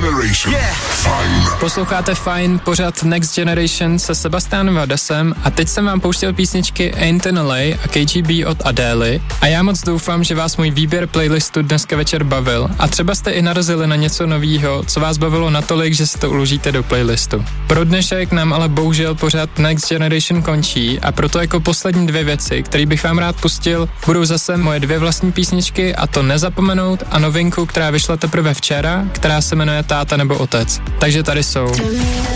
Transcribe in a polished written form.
Generation. Fajn. Posloucháte Fajn, pořad Next Generation se Sebastianem Vadasem a teď jsem vám pouštěl písničky Ain't in LA a KGB od Adély a já moc doufám, že vás můj výběr playlistu dneska večer bavil a třeba jste i narazili na něco novýho, co vás bavilo natolik, že si to uložíte do playlistu. Pro dnešek nám ale bohužel pořad Next Generation končí a proto jako poslední dvě věci, které bych vám rád pustil, budou zase moje dvě vlastní písničky a to Nezapomenout a novinku, která vyšla teprve včera, která se jmenuje Táta nebo otec. Takže tady jsou.